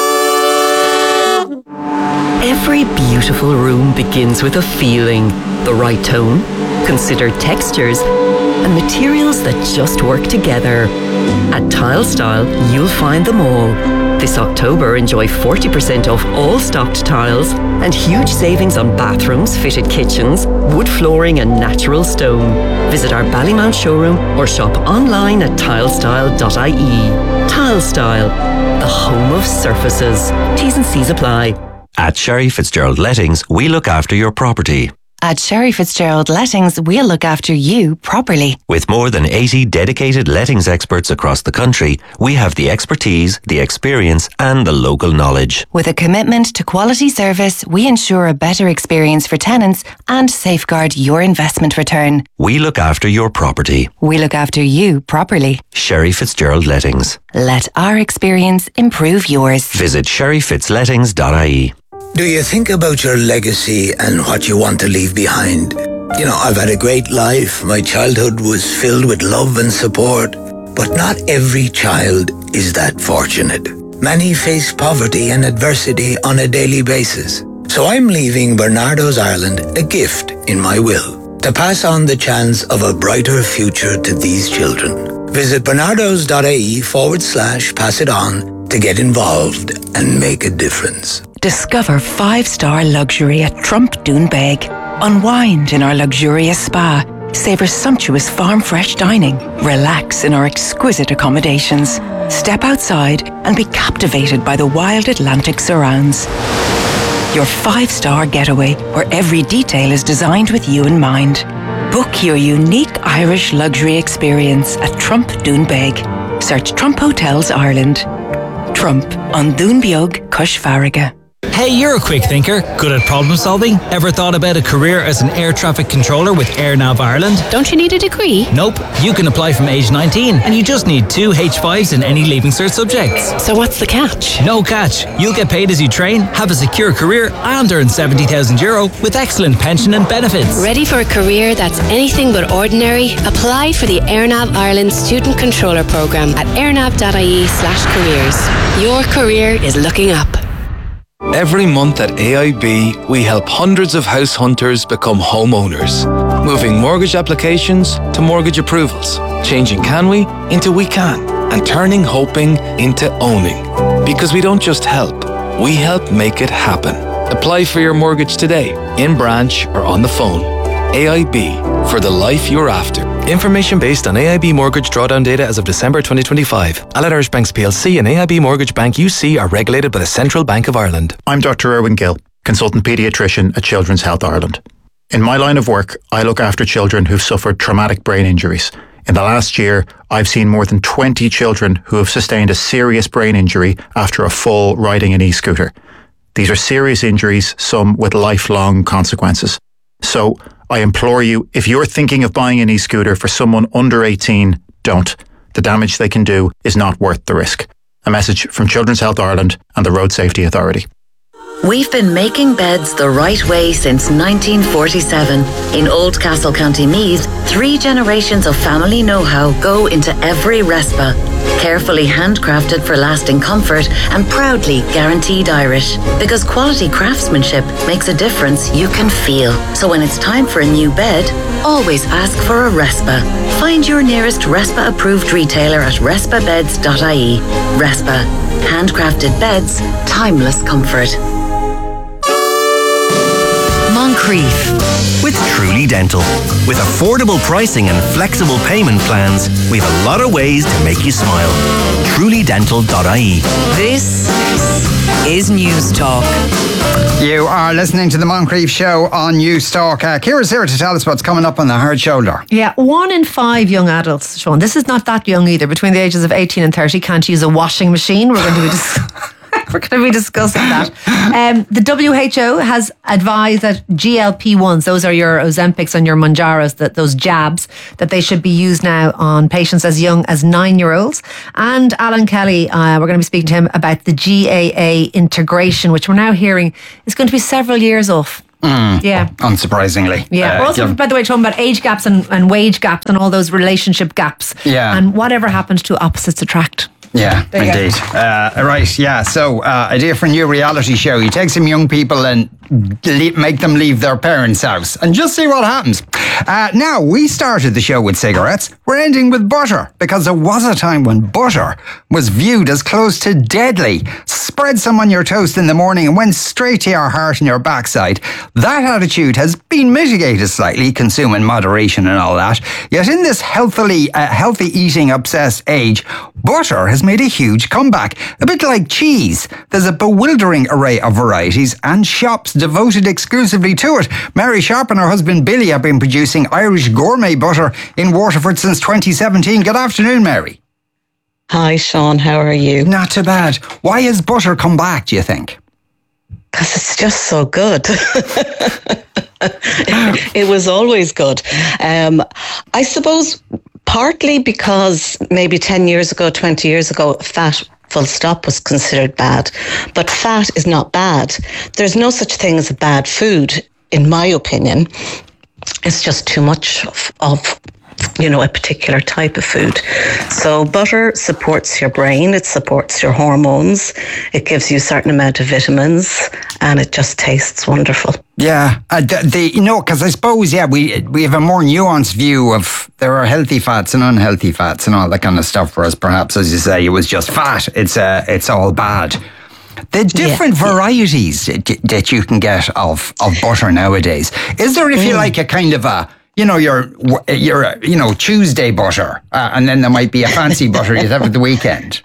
Every beautiful room begins with a feeling, the right tone, considered textures, and materials that just work together. At Tile Style, you'll find them all. This October, enjoy forty percent off all stocked tiles and huge savings on bathrooms, fitted kitchens, wood flooring and natural stone. Visit our Ballymount showroom or shop online at tile style dot I E. Tile Style, the home of surfaces. T's and C's apply. At Sherry Fitzgerald Lettings, we look after your property. At Sherry Fitzgerald Lettings, we'll look after you properly. With more than eighty dedicated lettings experts across the country, we have the expertise, the experience and the local knowledge. With a commitment to quality service, we ensure a better experience for tenants and safeguard your investment return. We look after your property. We look after you properly. Sherry Fitzgerald Lettings. Let our experience improve yours. Visit sherry fitz lettings dot I E. Do you think about your legacy and what you want to leave behind? You know, I've had a great life. My childhood was filled with love and support. But not every child is that fortunate. Many face poverty and adversity on a daily basis. So I'm leaving Bernardo's Ireland a gift in my will to pass on the chance of a brighter future to these children. Visit bernardos dot I E forward slash pass it on to get involved and make a difference. Discover five-star luxury at Trump Doonbeg. Unwind in our luxurious spa. Savour sumptuous farm-fresh dining. Relax in our exquisite accommodations. Step outside and be captivated by the wild Atlantic surrounds. Your five-star getaway where every detail is designed with you in mind. Book your unique Irish luxury experience at Trump Doonbeg. Search Trump Hotels Ireland. Trump on Doonbeog, Cush Farraga. Hey, you're a quick thinker, good at problem solving. Ever thought about a career as an air traffic controller with AirNav Ireland? Don't you need a degree? Nope. You can apply from age nineteen and you just need two H fives in any Leaving Cert subjects. So what's the catch? No catch. You'll get paid as you train, have a secure career and earn seventy thousand euro with excellent pension and benefits. Ready for a career that's anything but ordinary? Apply for the AirNav Ireland Student Controller Programme at airnav dot I E slash careers. Your career is looking up. Every month at A I B, we help hundreds of house hunters become homeowners, moving mortgage applications to mortgage approvals, changing can we into we can, and turning hoping into owning. Because we don't just help, we help make it happen. Apply for your mortgage today, in branch or on the phone. A I B, for the life you're after. Information based on A I B mortgage drawdown data as of December twenty twenty-five. Allied Irish Banks P L C and A I B Mortgage Bank U C are regulated by the Central Bank of Ireland. I'm Doctor Erwin Gill, consultant paediatrician at Children's Health Ireland. In my line of work, I look after children who've suffered traumatic brain injuries. In the last year, I've seen more than twenty children who have sustained a serious brain injury after a fall riding an e-scooter. These are serious injuries, some with lifelong consequences. So, I implore you, if you're thinking of buying an e-scooter for someone under eighteen, don't. The damage they can do is not worth the risk. A message from Children's Health Ireland and the Road Safety Authority. We've been making beds the right way since nineteen forty-seven. In Oldcastle, County Meath, three generations of family know-how go into every RESPA. Carefully handcrafted for lasting comfort and proudly guaranteed Irish. Because quality craftsmanship makes a difference you can feel. So when it's time for a new bed, always ask for a Respa. Find your nearest Respa approved retailer at respa beds dot I E. Respa. Handcrafted beds, timeless comfort. Moncrief. With Truly Dental. With affordable pricing and flexible payment plans, we have a lot of ways to make you smile. truly dental dot I E. This is News Talk. You are listening to the Moncrief Show on News Talk. Uh, Ciara's here to tell us what's coming up on the hard shoulder. Yeah, one in five young adults, Sean, this is not that young either, between the ages of eighteen and thirty, can't use a washing machine. We're going to be dis- we're going to be discussing that. Um, the W H O has advised that G L P ones, those are your Ozempics and your Mounjaros, that those jabs, that they should be used now on patients as young as nine-year-olds. And Alan Kelly, uh, we're going to be speaking to him about the G A A integration, which we're now hearing is going to be several years off. Mm, yeah. Unsurprisingly. Yeah. Uh, We're also, yeah. by the way, talking about age gaps and, and wage gaps and all those relationship gaps. Yeah. And whatever happens to opposites attract. Yeah, There you go. indeed. Uh, right, yeah. So, uh, idea for a new reality show. You take some young people and le- make them leave their parents' house and just see what happens. Uh, now, we started the show with cigarettes. We're ending with butter because there was a time when butter was viewed as close to deadly. Spread some on your toast in the morning and went straight to your heart and your backside. That attitude has been mitigated slightly, consume in moderation and all that. Yet in this healthily, uh, healthy eating obsessed age, butter has made a huge comeback. A bit like cheese. There's a bewildering array of varieties and shops devoted exclusively to it. Mary Sharp and her husband Billy have been producing Irish gourmet butter in Waterford since twenty seventeen. Good afternoon, Mary. Hi, Sean. How are you? Not too bad. Why has butter come back, do you think? Because it's just so good. It was always good. Um, I suppose partly because maybe ten years ago, twenty years ago, fat full stop was considered bad. But fat is not bad. There's no such thing as a bad food, in my opinion. It's just too much of, of you know, a particular type of food. So butter supports your brain, it supports your hormones, it gives you a certain amount of vitamins, and it just tastes wonderful. Yeah, uh, the, the you know, because I suppose, yeah, we we have a more nuanced view of there are healthy fats and unhealthy fats and all that kind of stuff, whereas perhaps, as you say, it was just fat. It's uh, it's all bad. The different yeah. varieties that you can get of, of butter nowadays, is there, if mm. you like, a kind of a, you know, your, your, you know, Tuesday butter, uh, and then there might be a fancy butter you'd have at the weekend?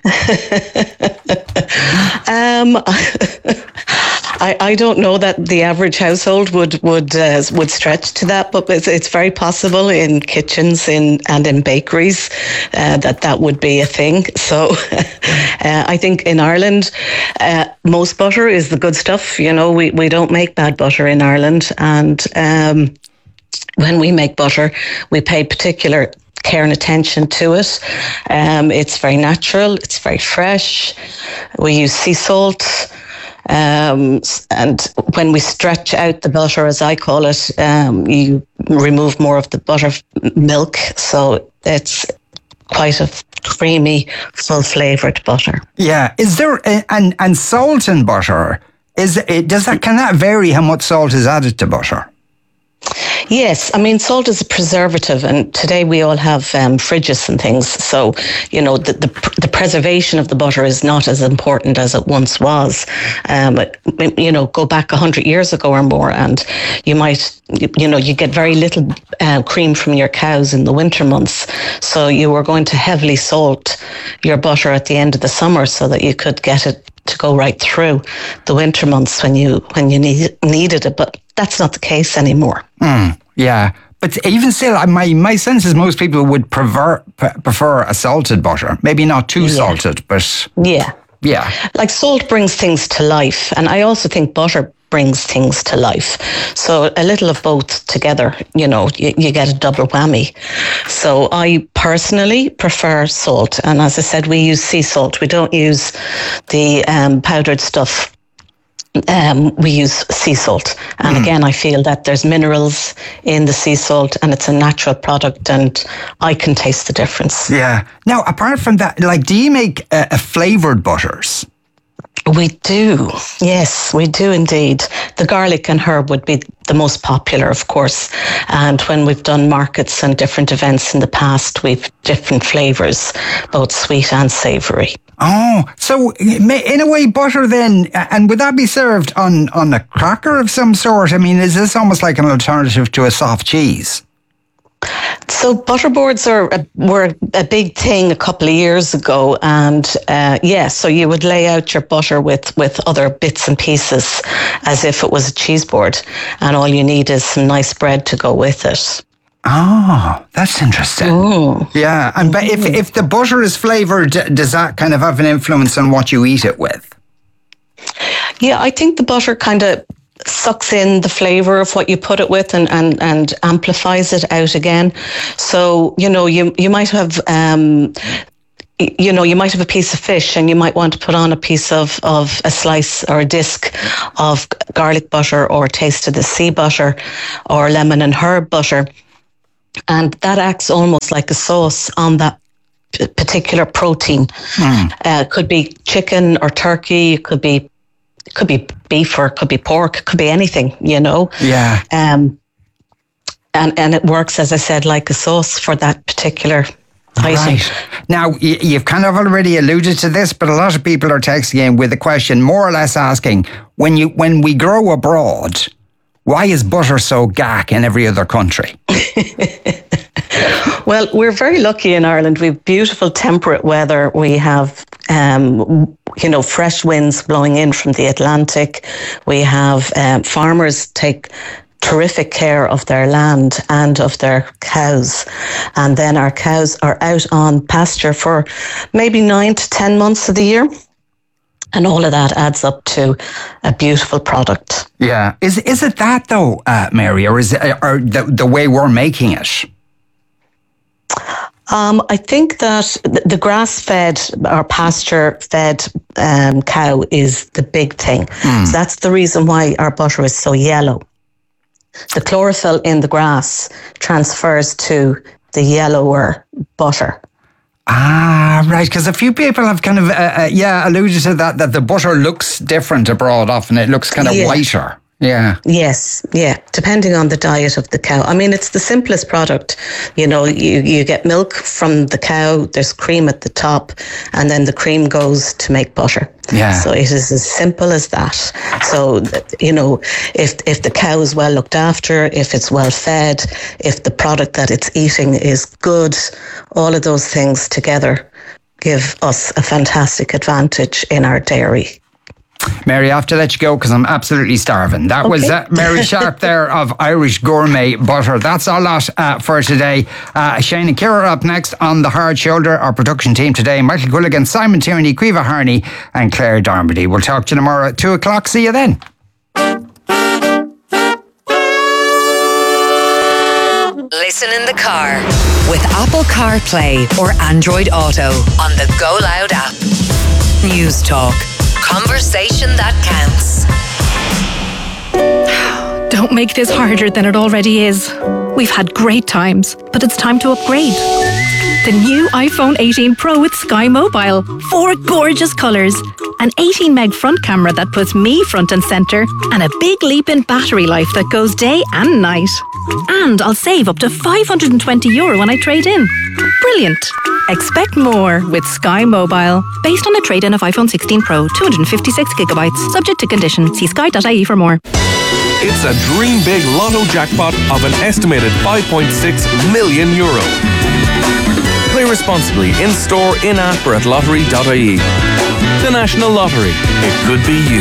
um, I, I don't know that the average household would would uh, would stretch to that, but it's, it's very possible in kitchens in and in bakeries uh, that that would be a thing. So uh, I think in Ireland, uh, most butter is the good stuff. You know, we, we don't make bad butter in Ireland, and um, when we make butter, we pay particular care and attention to it. Um, it's very natural. It's very fresh. We use sea salt. Um, and when we stretch out the butter, as I call it, um, you remove more of the butter milk. So it's quite a creamy, full flavoured butter. Yeah. Is there, a, and, and salt in butter, is it, does that, can that vary how much salt is added to butter? Yes, I mean, salt is a preservative, and today we all have um, fridges and things. So, you know, the, the the preservation of the butter is not as important as it once was. Um, you know, go back a hundred years ago or more, and you might, you know, you get very little uh, cream from your cows in the winter months. So you were going to heavily salt your butter at the end of the summer so that you could get it to go right through the winter months when you when you need, needed it. But that's not the case anymore. Mm, yeah. But even still, my, my sense is most people would prefer prefer a salted butter. Maybe not too yeah. salted, but... Yeah. Yeah. Like salt brings things to life. And I also think butter brings things to life. So a little of both together, you know, you, you get a double whammy. So I personally prefer salt. And as I said, we use sea salt. We don't use the um, powdered stuff um, we use sea salt. And mm. again, I feel that there's minerals in the sea salt and it's a natural product and I can taste the difference. Yeah. Now, apart from that, like, do you make uh, a flavoured butters? We do. Yes, we do indeed. The garlic and herb would be the most popular, of course. And when we've done markets and different events in the past, we've different flavours, both sweet and savoury. Oh, so in a way, butter then, and would that be served on, on a cracker of some sort? I mean, is this almost like an alternative to a soft cheese? So butterboards are a, were a big thing a couple of years ago, and uh, yeah, so you would lay out your butter with, with other bits and pieces as if it was a cheese board, and all you need is some nice bread to go with it. Oh, that's interesting. Mm. Yeah, and but if if the butter is flavoured, does that kind of have an influence on what you eat it with? Yeah, I think the butter kind of sucks in the flavour of what you put it with and, and, and amplifies it out again. So, you know, you, you might have... Um, you know, you might have a piece of fish and you might want to put on a piece of, of a slice or a disc of garlic butter or taste of the sea butter or lemon and herb butter. And that acts almost like a sauce on that p- particular protein. Mm. Uh, it could be chicken or turkey, it could be it could be beef or it could be pork, it could be anything, you know. Yeah. Um, and, and it works, as I said, like a sauce for that particular item. Right. Now, you've kind of already alluded to this, but a lot of people are texting in with a question more or less asking, when you when we grow abroad, why is butter so gack in every other country? Well, we're very lucky in Ireland. We have beautiful temperate weather. We have, um, you know, fresh winds blowing in from the Atlantic. We have um, farmers take terrific care of their land and of their cows. And then our cows are out on pasture for maybe nine to ten months of the year. And all of that adds up to a beautiful product. Yeah. Is is it that though, uh, Mary, or is it or the, the way we're making it? Um, I think that the grass-fed or pasture-fed um, cow is the big thing. Mm. So that's the reason why our butter is so yellow. The chlorophyll in the grass transfers to the yellower butter. Ah, right. Because a few people have kind of, uh, uh, yeah, alluded to that, that the butter looks different abroad often. It looks kind of yeah. whiter. Yeah. Yes. Yeah. Depending on the diet of the cow. I mean, it's the simplest product. You know, you, you get milk from the cow, there's cream at the top, and then the cream goes to make butter. Yeah. So it is as simple as that. So, you know, if if the cow is well looked after, if it's well fed, if the product that it's eating is good, all of those things together give us a fantastic advantage in our dairy. Mary, I have to let you go because I'm absolutely starving. That okay. was uh, Mary Sharp there of Irish Gourmet Butter. That's all lot uh, for today. Uh, Shane and Kira are up next on The Hard Shoulder. Our production team today, Michael Gulligan, Simon Tierney, Caoimhe Harney and Claire Darmody. We'll talk to you tomorrow at two o'clock. See you then. Listen in the car with Apple CarPlay or Android Auto on the Go Loud app. News Talk. Conversation that counts. Don't make this harder than it already is. We've had great times, but it's time to upgrade. The new iPhone eighteen Pro with Sky Mobile. Four gorgeous colours. An eighteen meg front camera that puts me front and centre. And a big leap in battery life that goes day and night. And I'll save up to five hundred twenty euro when I trade in. Brilliant. Expect more with Sky Mobile. Based on a trade-in of iPhone sixteen Pro, two hundred fifty-six gigabytes. Subject to condition. See sky dot I E for more. It's a dream big lotto jackpot of an estimated five point six million euro. Play responsibly in store, in app or at lottery dot I E. The National Lottery. It could be you.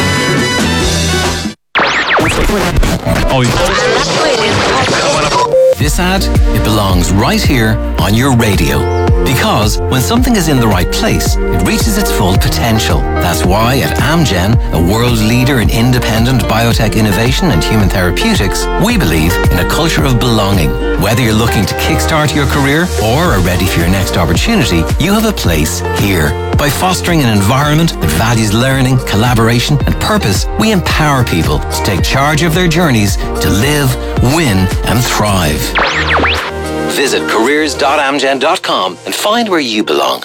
Oh, yeah. This ad, it belongs right here on your radio. Because when something is in the right place, it reaches its full potential. That's why at Amgen, a world leader in independent biotech innovation and human therapeutics, we believe in a culture of belonging. Whether you're looking to kickstart your career or are ready for your next opportunity, you have a place here. By fostering an environment that values learning, collaboration, and purpose, we empower people to take charge of their journeys to live, win, and thrive. Visit careers dot amgen dot com and find where you belong.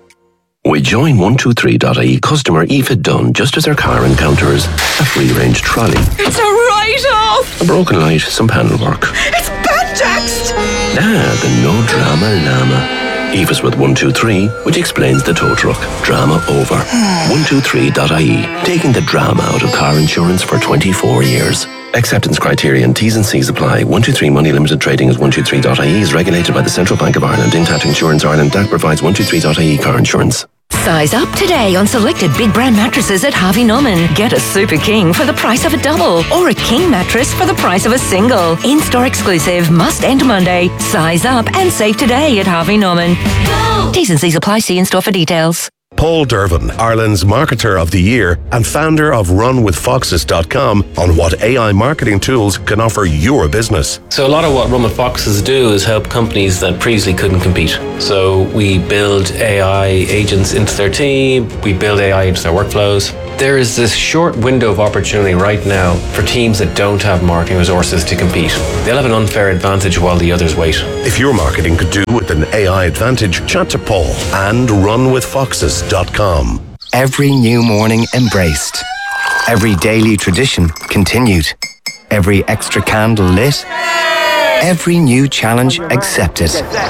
We join one two three dot I E customer Aoife Dunn just as her car encounters a free-range trolley. It's a write-off! A broken light, some panel work. It's bad text! Ah, the no drama llama. Aoife's with one two three, which explains the tow truck. Drama over. one two three dot I E, taking the drama out of car insurance for twenty-four years. Acceptance criteria and T's and C's apply. one two three Money Limited Trading as one two three dot I E is regulated by the Central Bank of Ireland. Intact Insurance Ireland D A C provides one two three dot I E car insurance. Size up today on selected big brand mattresses at Harvey Norman. Get a Super King for the price of a double or a King mattress for the price of a single. In-store exclusive, must end Monday. Size up and save today at Harvey Norman. Go! T's and C's apply. See in-store for details. Paul Dervin, Ireland's Marketer of the Year and founder of run with foxes dot com, on what A I marketing tools can offer your business. So a lot of what Run with Foxes do is help companies that previously couldn't compete. So we build A I agents into their team, we build A I into their workflows. There is this short window of opportunity right now for teams that don't have marketing resources to compete. They'll have an unfair advantage while the others wait. If your marketing could do with an A I advantage, chat to Paul and run with foxes dot com. Every new morning embraced. Every daily tradition continued. Every extra candle lit. Every new challenge accepted.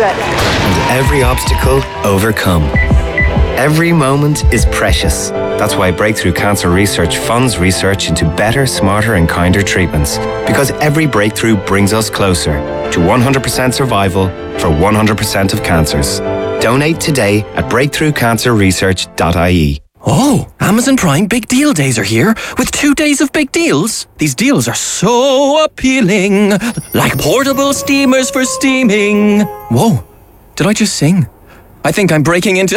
And every obstacle overcome. Every moment is precious. That's why Breakthrough Cancer Research funds research into better, smarter and kinder treatments. Because every breakthrough brings us closer to one hundred percent survival for one hundred percent of cancers. Donate today at breakthrough cancer research dot I E. Oh, Amazon Prime Big Deal Days are here with two days of big deals. These deals are so appealing, like portable steamers for steaming. Whoa, did I just sing? I think I'm breaking into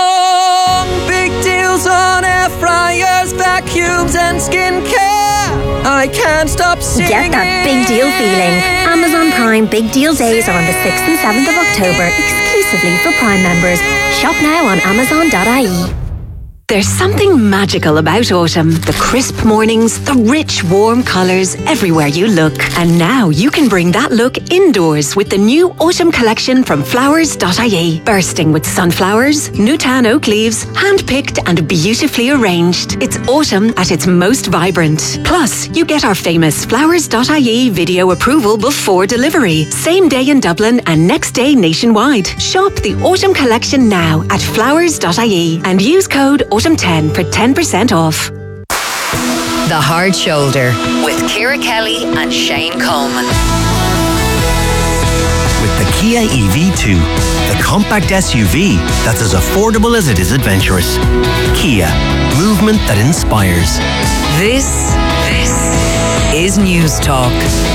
song. Big deals on air fryers, vacuums and skincare. I can't stop singing. Get that big deal feeling. Amazon Prime Big Deal Days are on the sixth and seventh of October, exclusively for Prime members. Shop now on amazon dot I E. There's something magical about autumn. The crisp mornings, the rich, warm colours everywhere you look. And now you can bring that look indoors with the new autumn collection from flowers dot I E. Bursting with sunflowers, Newtown oak leaves, hand-picked and beautifully arranged. It's autumn at its most vibrant. Plus, you get our famous flowers dot I E video approval before delivery. Same day in Dublin and next day nationwide. Shop the autumn collection now at flowers dot I E and use code autumn ten for ten percent off. The Hard Shoulder with Ciara Kelly and Shane Coleman. With the Kia E V two, the compact S U V that's as affordable as it is adventurous. Kia, movement that inspires. This, this is News Talk.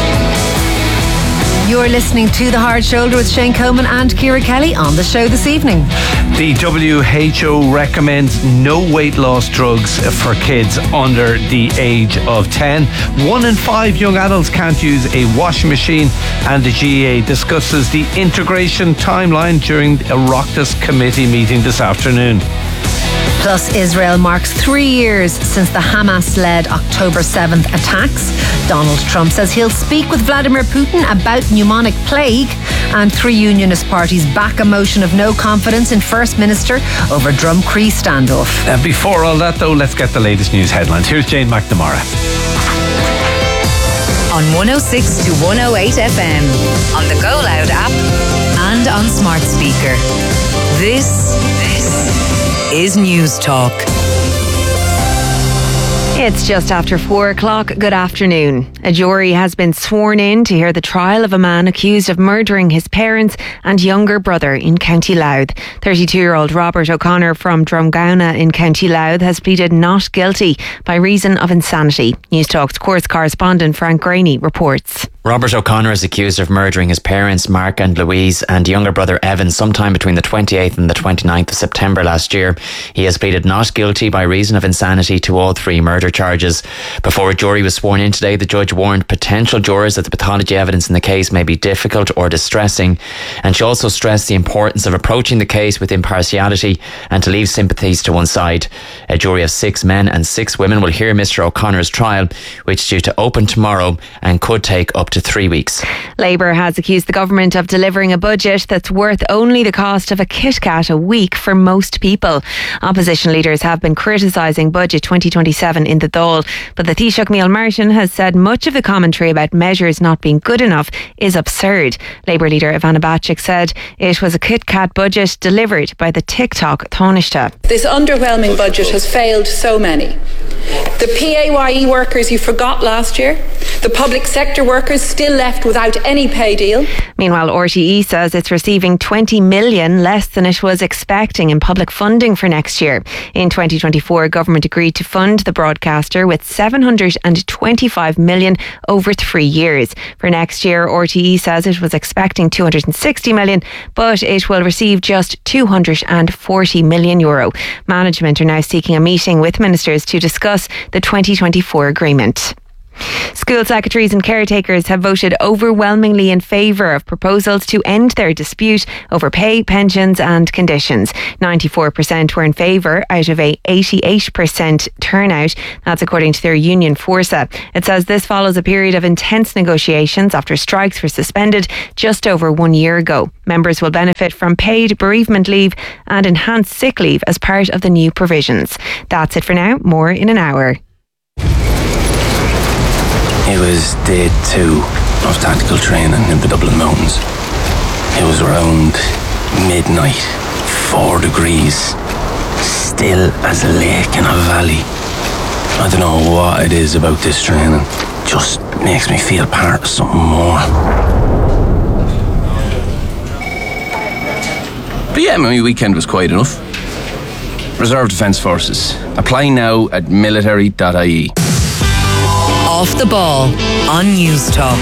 You're listening to The Hard Shoulder with Shane Coleman and Ciara Kelly on the show this evening. The W H O recommends no weight loss drugs for kids under the age of ten. One in five young adults can't use a washing machine, and the G A A discusses the integration timeline during a Oireachtas committee meeting this afternoon. Plus, Israel marks three years since the Hamas-led October seventh attacks. Donald Trump says he'll speak with Vladimir Putin about pneumonic plague. And three unionist parties back a motion of no confidence in First Minister over Drumcree standoff. Uh, before all that, though, let's get the latest news headlines. Here's Jane McNamara. On one oh six to one oh eight F M, on the Go Loud app, and on smart speaker. This, this is News Talk. It's just after four o'clock. Good afternoon. A jury has been sworn in to hear the trial of a man accused of murdering his parents and younger brother in County Louth. thirty-two-year-old Robert O'Connor from Drumgowna in County Louth has pleaded not guilty by reason of insanity. News Talk's courts correspondent Frank Graney reports. Robert O'Connor is accused of murdering his parents, Mark and Louise, and younger brother Evan sometime between the twenty-eighth and the twenty-ninth of September last year. He has pleaded not guilty by reason of insanity to all three murder charges. Before a jury was sworn in today, the judge warned potential jurors that the pathology evidence in the case may be difficult or distressing, and she also stressed the importance of approaching the case with impartiality and to leave sympathies to one side. A jury of six men and six women will hear Mr O'Connor's trial, which is due to open tomorrow and could take up to three weeks. Labour has accused the government of delivering a budget that's worth only the cost of a Kit Kat a week for most people. Opposition leaders have been criticising Budget twenty twenty-seven in the Dáil, but the Taoiseach Micheál Martin has said much of the commentary about measures not being good enough is absurd. Labour leader Ivana Bacik said it was a Kit Kat budget delivered by the TikTok Taoiseach. This underwhelming budget has failed so many. The P A Y E workers you forgot last year, the public sector workers still left without any pay deal. Meanwhile, R T E says it's receiving twenty million less than it was expecting in public funding for next year. In twenty twenty-four, government agreed to fund the broadcaster with seven hundred twenty-five million over three years. For next year, R T E says it was expecting two hundred sixty million, but it will receive just two hundred forty million euro. Management are now seeking a meeting with ministers to discuss the twenty twenty-four agreement. School secretaries and caretakers have voted overwhelmingly in favour of proposals to end their dispute over pay, pensions and conditions. ninety-four percent were in favour out of a eighty-eight percent turnout. That's according to their union Forsa. It says this follows a period of intense negotiations after strikes were suspended just over one year ago. Members will benefit from paid bereavement leave and enhanced sick leave as part of the new provisions. That's it for now. More in an hour. It was day two of tactical training in the Dublin Mountains. It was around midnight, four degrees, still as a lake in a valley. I don't know what it is about this training, just makes me feel part of something more. But yeah, my weekend was quiet enough. Reserve Defence Forces. Apply now at military dot I E. Off the Ball on News Talk.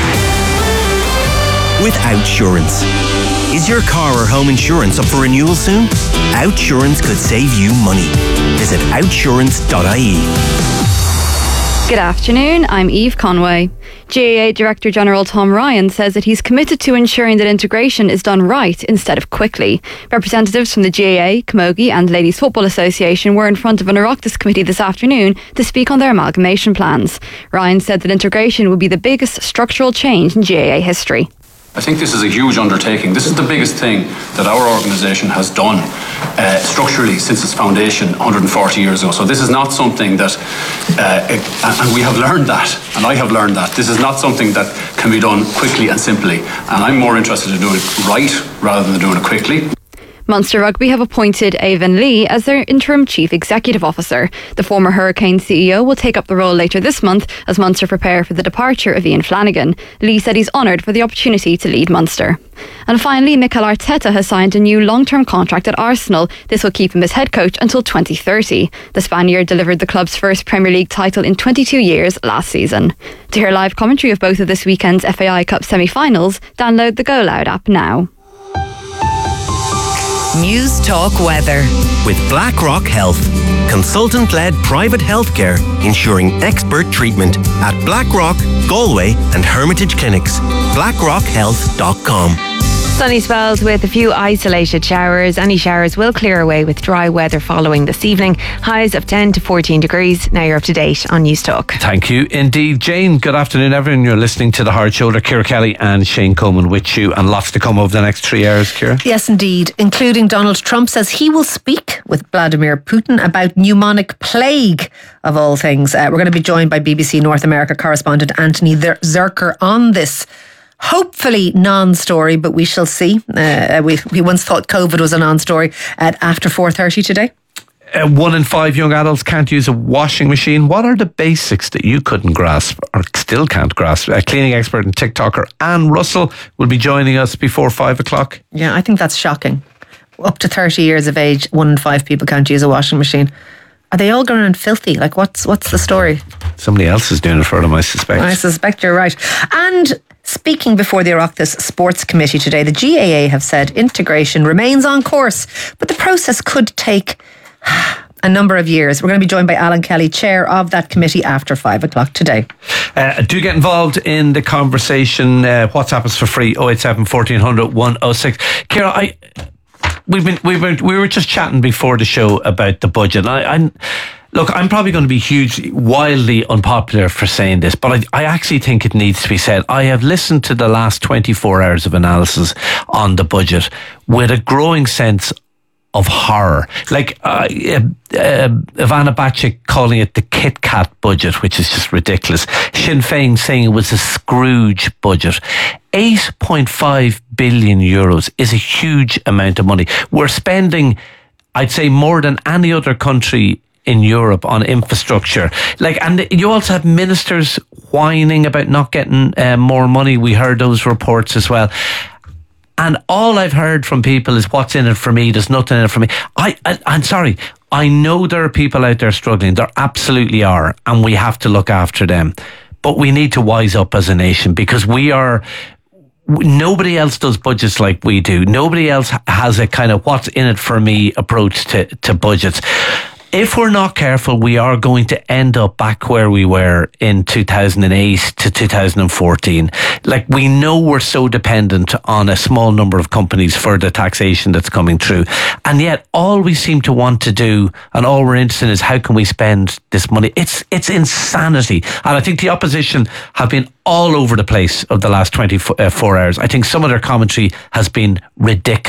With Outsurance. Is your car or home insurance up for renewal soon? Outsurance could save you money. Visit outsurance dot I E. Good afternoon, I'm Eve Conway. G A A Director General Tom Ryan says that he's committed to ensuring that integration is done right instead of quickly. Representatives from the G A A, Camogie and Ladies Football Association were in front of an Oireachtas committee this afternoon to speak on their amalgamation plans. Ryan said that integration would be the biggest structural change in G A A history. I think this is a huge undertaking. This is the biggest thing that our organisation has done uh, structurally since its foundation one hundred forty years ago. So this is not something that, uh, it, and we have learned that, and I have learned that, this is not something that can be done quickly and simply. And I'm more interested in doing it right rather than doing it quickly. Munster Rugby have appointed Avon Lee as their interim chief executive officer. The former Hurricane C E O will take up the role later this month as Munster prepare for the departure of Ian Flanagan. Lee said he's honoured for the opportunity to lead Munster. And finally, Mikel Arteta has signed a new long-term contract at Arsenal. This will keep him as head coach until twenty thirty. The Spaniard delivered the club's first Premier League title in twenty-two years last season. To hear live commentary of both of this weekend's F A I Cup semi-finals, download the Go Loud app now. News Talk Weather. With BlackRock Health. Consultant-led private healthcare ensuring expert treatment at BlackRock, Galway and Hermitage Clinics. blackrock health dot com. Sunny spells with a few isolated showers. Any showers will clear away with dry weather following this evening. Highs of ten to fourteen degrees. Now you're up to date on News Talk. Thank you indeed, Jane. Good afternoon, everyone. You're listening to The Hard Shoulder. Ciara Kelly and Shane Coleman with you, and lots to come over the next three hours, Ciara. Yes, indeed, including Donald Trump says he will speak with Vladimir Putin about pneumonic plague, of all things. Uh, we're going to be joined by B B C North America correspondent Anthony Zerker on this hopefully non-story, but we shall see. Uh, we we once thought COVID was a non-story at after four thirty today. Uh, one in five young adults can't use a washing machine. What are the basics that you couldn't grasp or still can't grasp? A cleaning expert and TikToker Anne Russell will be joining us before five o'clock. Yeah, I think that's shocking. Up to thirty years of age, one in five people can't use a washing machine. Are they all going around filthy? Like, what's what's the story? Somebody else is doing it for them, I suspect. I suspect you're right. And speaking before the Oireachtas Sports Committee today, the G A A have said integration remains on course, but the process could take a number of years. We're going to be joined by Alan Kelly, chair of that committee, after five o'clock today. Uh, do get involved in the conversation. Uh, WhatsApp is for free, oh eight seven, fourteen hundred, one oh six. Ciara, I... We've been, we've been, we were just chatting before the show about the budget. I, I'm, look, I'm probably going to be hugely, wildly unpopular for saying this, but I, I actually think it needs to be said. I have listened to the last twenty-four hours of analysis on the budget with a growing sense of horror. Like uh, uh, uh, Ivana Bacik calling it the Kit Kat budget, which is just ridiculous. Sinn Féin saying it was a Scrooge budget. eight point five billion euros is a huge amount of money. We're spending, I'd say, more than any other country in Europe on infrastructure. Like, and you also have ministers whining about not getting uh, more money. We heard those reports as well. And all I've heard from people is, what's in it for me? There's nothing in it for me. I, I, I'm sorry. I know there are people out there struggling. There absolutely are. And we have to look after them. But we need to wise up as a nation, because we are... Nobody else does budgets like we do. Nobody else has a kind of what's in it for me approach to, to budgets. If we're not careful, we are going to end up back where we were in two thousand eight to two thousand fourteen. Like, we know we're so dependent on a small number of companies for the taxation that's coming through. And yet all we seem to want to do, and all we're interested in, is how can we spend this money? It's, it's insanity. And I think the opposition have been all over the place of the last twenty-four hours. I think some of their commentary has been ridiculous.